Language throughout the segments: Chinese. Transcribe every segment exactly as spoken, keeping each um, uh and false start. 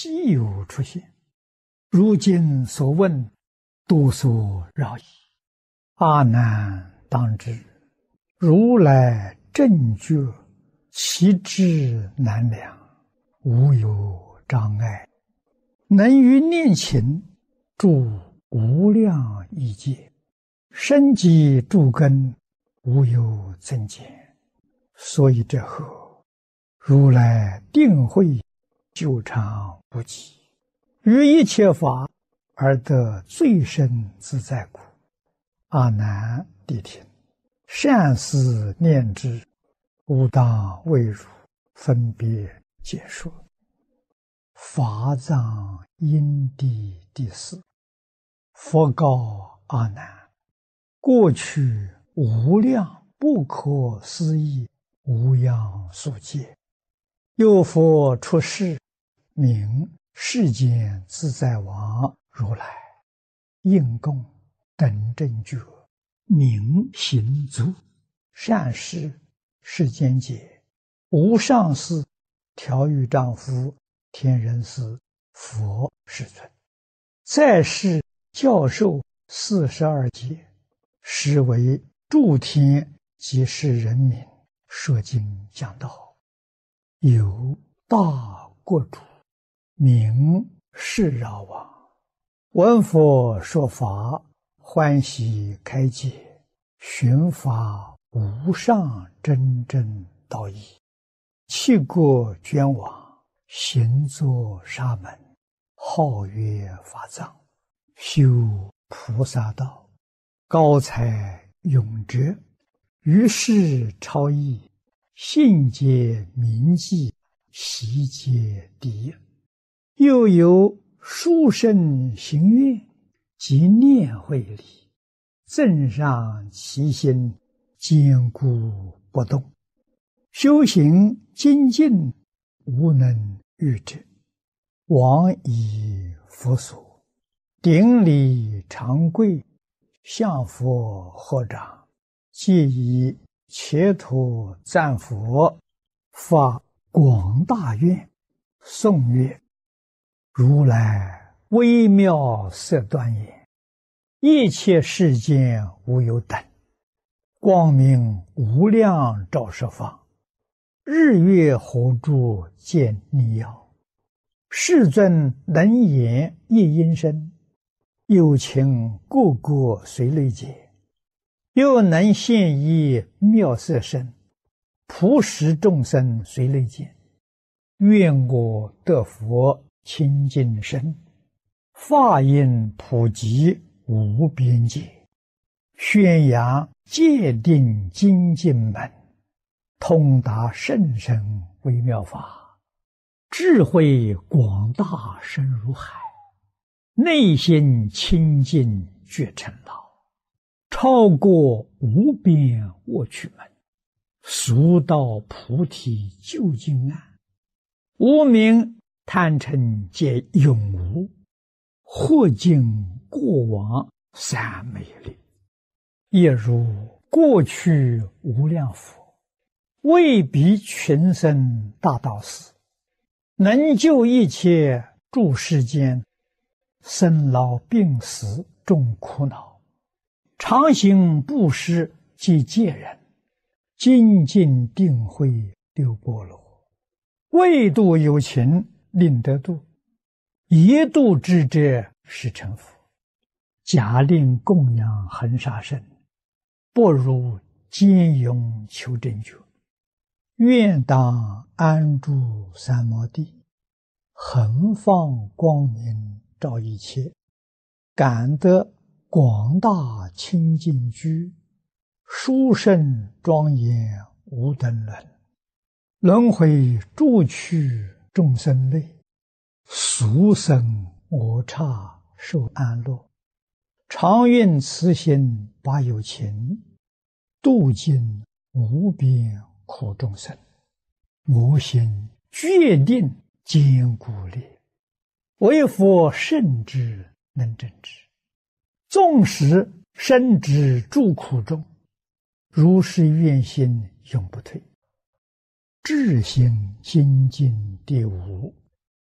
稀有出现。如今所问，多所扰矣。阿难当知，如来正觉，其智难量，无有障碍，能于念勤住无量亿劫，深积诸根，无有增减。所以这后，如来定慧久长不极，于一切法而得最深自在故。阿难谛听，善思念之，吾当为汝分别解说。法藏因地第四。佛告阿难：过去无量不可思议无量数劫，有佛出世，名世间自在王如来，应供等正觉，明行足，善事世间解，无上士、调御丈夫、天人师、佛世尊，在世教授四十二劫，实为诸天及世人民说经讲道。有大国主，名释饶王，闻佛说法，欢喜开解，寻发无上真正道义，弃国捐往，行作沙门，号曰法藏，修菩萨道，高才永哲，于世超逸，信解铭记，习皆第一。又有殊胜行愿及念慧力，增上其心，坚固不动，修行精进，无能御之。往以佛所，顶礼长跪，向佛合掌，皆以切土赞佛，发广大愿，颂曰：如来微妙色端严，一切世间无有等，光明无量照十方，日月火柱见逆耀，世尊能言一音声，有情个个随类解，又能现一妙色身，普使众生随类见。愿我得佛清净身，法音普及无边界，宣扬戒定精进门，通达甚深微妙法，智慧广大深如海，内心清净觉成老，超过无边卧趣门，速到菩提究竟岸，无明贪嗔皆永无，或尽过往三昧力，也如过去无量佛，为彼群生大道士，能救一切诸世间生老病死众苦恼，常行布施及戒人，精进定慧六波罗，为度有情令得度，一度之者是成佛。假令供养恒沙身，不如坚勇求正觉。愿当安住三摩地，恒放光明照一切，感得广大清净居，殊胜庄严无等伦，轮回诸趣众生类，俗生我刹受安乐，常愿慈心把有情，度尽无边苦众生。我心决定坚固力，为佛圣之能证之，纵使身之诸苦中，如是愿心永不退。智行精进第五，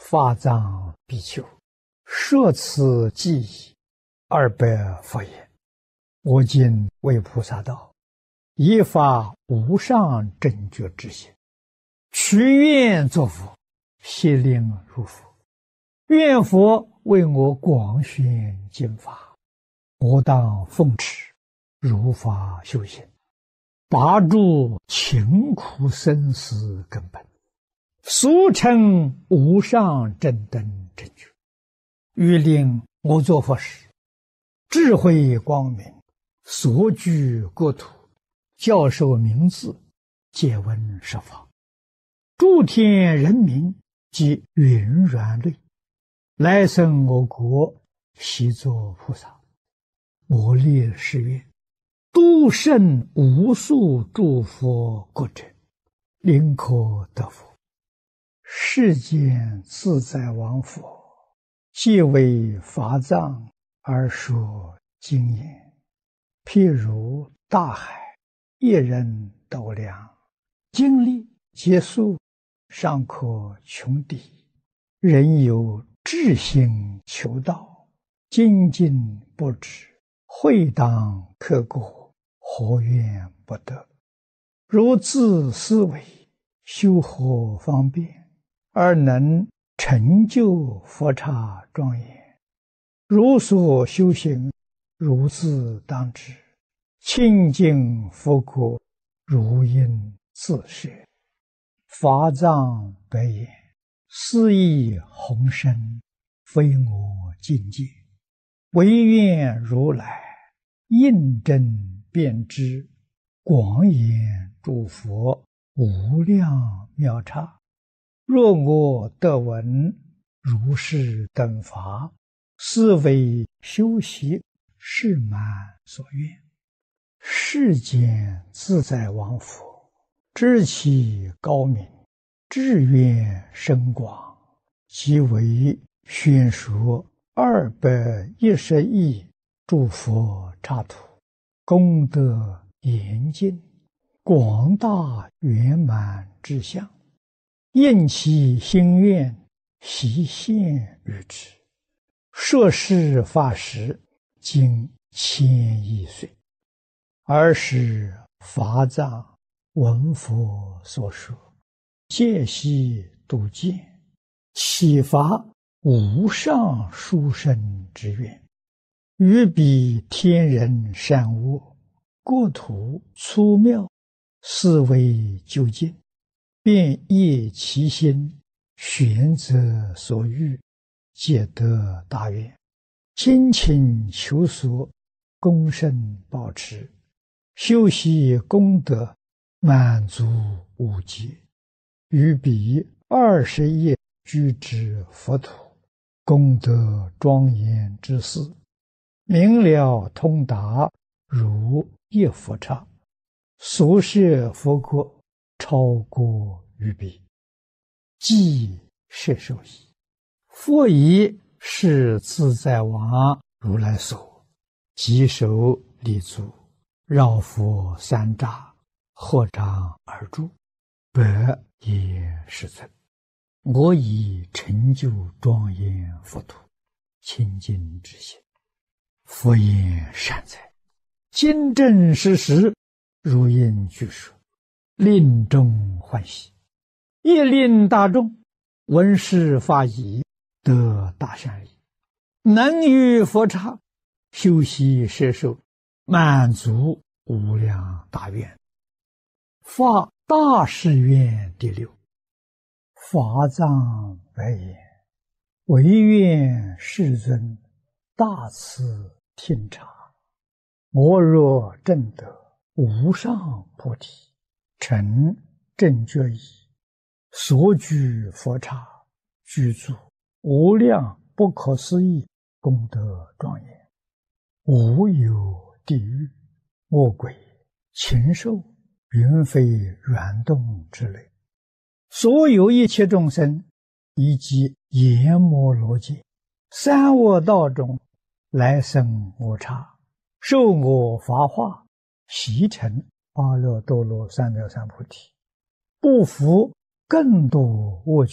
法藏比丘，摄此记忆二百佛言：我今为菩萨道，以发无上正觉之心，许愿作佛，悉令入佛。愿佛为我广宣经法，我当奉持，如法修行，拔除勤苦生死根本，俗称无上正等正觉。欲令我作佛时，智慧光明，所居国土，教授名字，借闻十法，诸天人民及云软类，来生我国，悉作菩萨。我立誓愿，度胜无数诸佛国者，宁可得佛。世间自在王佛，既为法藏而说经言，譬如大海，一人斗量，经历结束，尚可穷敌。人有志心求道，精进不止，会当刻过，何怨不得？如自思维，修何方便，而能成就佛刹庄严？如所修行，如自当知，清净佛国，如应自设。法藏白言：斯亦宏深，非我境界，唯愿如来印证遍知，广演诸佛无量妙刹。若我得闻如是等法，斯为修习是满所愿。世间自在王佛，知其高明，志愿深广，即为宣说二百一十亿诸佛刹土，功德严尽，广大圆满之相，应其心愿，悉现于之。摄事法时，经千亿岁。尔时法藏闻佛所说，戒悉度见，启发无上殊胜之愿，于彼天人善恶，国土粗妙，思维究竟，便业其心，选择所欲，皆得大愿，精勤求索，功胜保持，修习功德，满足无极。于彼二十亿居之佛土，功德庄严之事，明了通达，如一佛刹。所设佛国，超过于彼。即摄受矣。佛以是自在王如来所，即手立足，绕佛三匝，合掌而住，百也世尊，我以成就庄严佛土，清净之心。佛言善哉，今正实实，如应具说，令众欢喜，亦令大众闻是法已，得大善利，能于佛刹修习摄受，满足无量大愿。发大誓愿第六。法藏白言：唯愿世尊大慈听察，我若证得无上菩提，成正觉已，所居佛刹，居住无量不可思议功德庄严，无有地狱、恶鬼、禽兽、云飞软动之类，所有一切众生，以及阎摩罗界、三恶道中来生我刹，受我法化，习成阿耨多罗三藐三菩提，不复更多恶趣